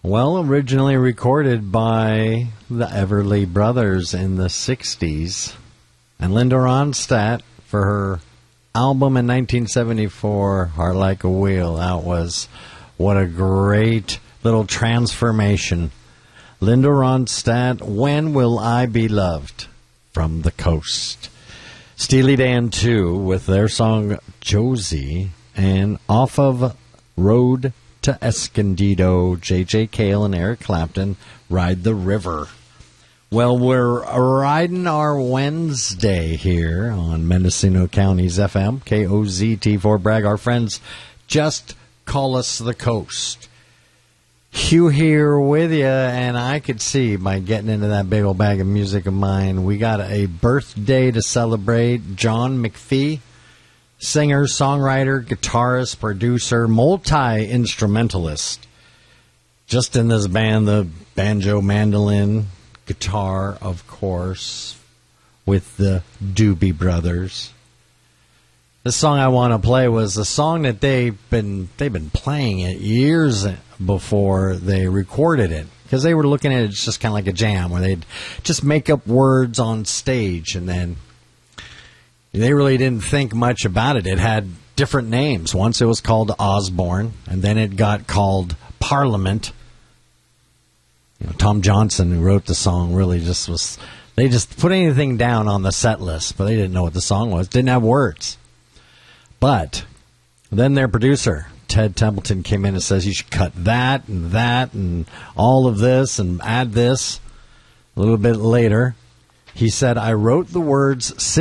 Well, originally recorded by the Everly Brothers in the 60s. And Linda Ronstadt, for her album in 1974, Heart Like a Wheel, that was what a great little transformation. Linda Ronstadt, When Will I Be Loved? From the Coast. Steely Dan 2 with their song Josie, and off of Road to Escondido, J.J. Cale and Eric Clapton, Ride the River. Well, we're riding our Wednesday here on Mendocino County's FM, KOZT for Bragg. Our friends just call us the Coast. Hugh here with you, and I could see by getting into that big old bag of music of mine, we got a birthday to celebrate. John McPhee, singer, songwriter, guitarist, producer, multi-instrumentalist. Just in this band, the banjo, mandolin, guitar, of course, with the Doobie Brothers. The song I want to play was a song that they've been playing it years before they recorded it, because they were looking at it just kind of like a jam where they'd just make up words on stage, and then they really didn't think much about it. It had different names. Once it was called Osborne, and then it got called Parliament. You know, Tom Johnson, who wrote the song, really just was... They just put anything down on the set list, but they didn't know what the song was. Didn't have words. But then their producer, Ted Templeton, came in and says, you should cut that and all of this and add this. A little bit later, he said, I wrote the words